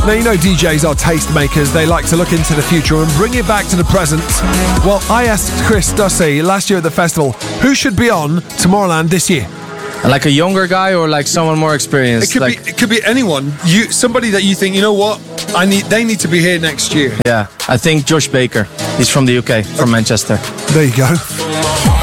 Now, you know DJs are tastemakers. They like to look into the future and bring it back to the present. Well, I asked Chris Dussey last year at the festival, who should be on Tomorrowland this year? Like a younger guy or like someone more experienced? It could be anyone. Somebody that you think, you know what, they need to be here next year. Yeah, I think Josh Baker. He's from the UK, from Manchester. There you go.